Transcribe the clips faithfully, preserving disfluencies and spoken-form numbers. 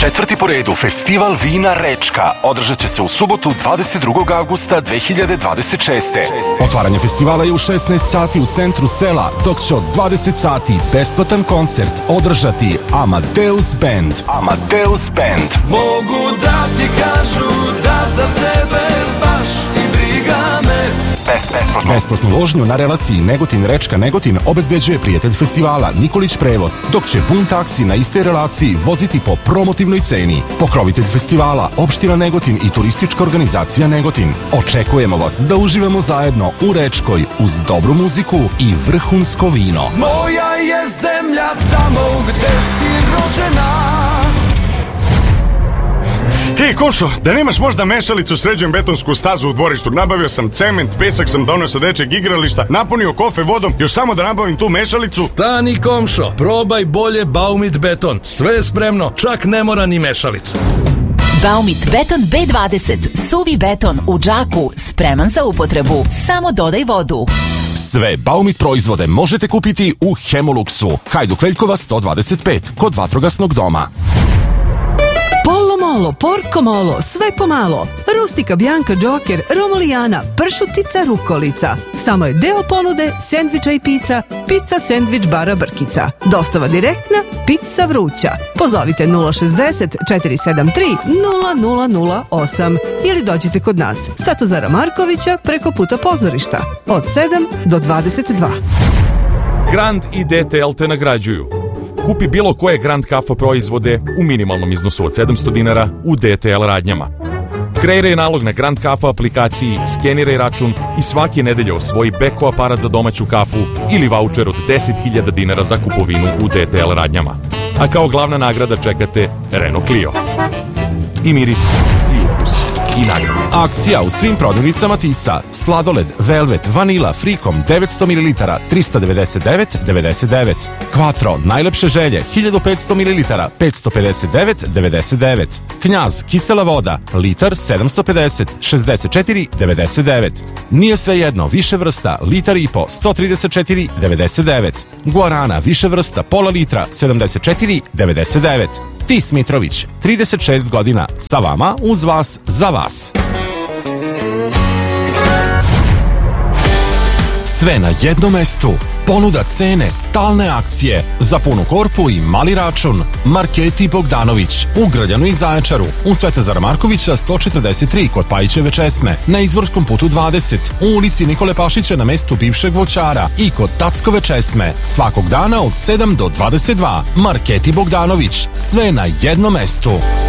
Četvrti po redu Festival vina Rečka održat će se u subotu dvadeset drugog avgusta dve hiljade dvadeset šeste. Otvaranje festivala je u šesnaest sati u centru sela, dok će od dvadeset sati besplatan koncert održati Amadeus Band. Amadeus Band. Mogu da ti kažu da za tebe baš i briga me. Besplatno. Besplatnu vožnju na relaciji Negotin-Rečka-Negotin obezbeđuje prijatelj festivala Nikolić Prevoz, dok će Bun taksi na istoj relaciji voziti po promotivnoj ceni. Pokrovitelj festivala Opština Negotin i turistička organizacija Negotin. Očekujemo vas da uživamo zajedno u Rečkoj uz dobru muziku i vrhunsko vino. Moja je zemlja tamo gde si rođena. Hej, Košo, da nemaš možda mešalicu, sređujem betonsku stazu u dvorištu. Nabavio sam cement, pesak sam donio sa dečeg igrališta, napunio kofe vodom, još samo da nabavim tu mešalicu. Stani, komšo, probaj bolje Baumit beton. Sve je spremno, čak ne mora ni mešalicu. Baumit beton be dvadeset, suvi beton u džaku, spreman za upotrebu. Samo dodaj vodu. Sve Baumit proizvode možete kupiti u Hemoluxu. Hajduk Veljkova sto dvadeset pet, kod Vatrogasnog doma. Pollo Molo, Porco Molo, sve pomalo. Rustika, Bjanka, Joker, Romulijana, pršutica, rukolica. Samo je deo ponude sendviča i pizza, pizza, sendvič, bara, brkica. Dostava direktna, pizza vruća. Pozovite nula šezdeset četiri sedam tri nula nula nula osam ili dođite kod nas, Svetozara Markovića, preko puta pozorišta. Od sedam do dvadeset dva. Grand i D T L te nagrađuju. Kupi bilo koje Grand Kafa proizvode u minimalnom iznosu od sedamsto dinara u D T L radnjama. Kreiraj nalog na Grand Kafa aplikaciji, skeniraj račun i svake nedelje osvoji beko aparat za domaću kafu ili vaučer od deset hiljada dinara za kupovinu u D T L radnjama. A kao glavna nagrada čekate Renault Clio. I miris, i ukus, i nagrada. Akcija u svim prodavnicama Tisa. Sladoled, Velvet, Vanila, Frikom, devetsto mililitara, trista devedeset devet devedeset devet. Quattro, najlepše želje, hiljadu petsto mililitara, petsto pedeset devet devedeset devet. Knjaz, kisela voda, litar, sedamsto pedeset šezdeset četiri devedeset devet. Nije sve jedno, više vrsta, litar i po, sto trideset četiri devedeset devet. Guarana, više vrsta, pola litra, sedamdeset četiri devedeset devet. Tis Mitrović, trideset šest godina, sa vama, uz vas, za vas. Sve na jednom mestu. Ponuda cene, stalne akcije. Za punu korpu i mali račun. Marketi Bogdanović. U Grljanu i Zaječaru. U Svetozara Markovića sto četrdeset tri kod Pajićeve česme. Na Izvorskom putu dvadeset. U ulici Nikole Pašića na mestu bivšeg voćara. I kod Tackove česme. Svakog dana od sedam do dvadeset dva. Marketi Bogdanović. Sve na jednom mestu.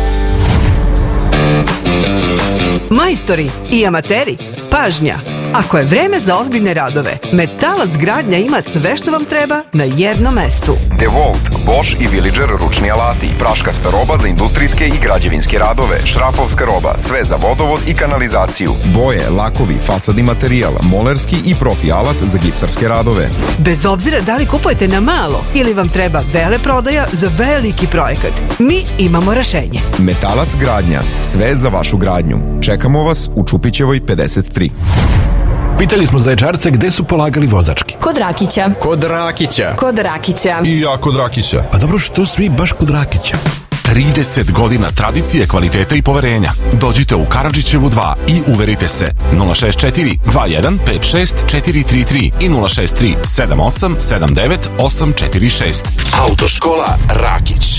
Majstori i amateri, pažnja! Ako je vreme za ozbiljne radove, Metalac gradnja ima sve što vam treba na jednom mestu. DeWalt, Bosch i Villager ručni alati, praškasta roba za industrijske i građevinske radove, šrafovska roba, sve za vodovod i kanalizaciju, boje, lakovi, fasadni materijal, molerski i profi alat za gipsarske radove. Bez obzira da li kupujete na malo ili vam treba veleprodaja za veliki projekat, mi imamo rešenje. Metalac gradnja, sve za vašu gradnju. Čekamo vas u Čupićevoj pedeset tri. Pitali smo Zaječarce gde su polagali vozački. Kod Rakića. Kod Rakića. Kod Rakića. I ja kod Rakića. Pa dobro, što svi baš kod Rakića? trideset godina tradicije, kvaliteta i poverenja. Dođite u Karadžićevu dva i uverite se. nula šest četiri dva jedan pet šest četiri tri tri i nula šest tri sedam osam sedam devet osam četiri šest. Autoškola Rakić.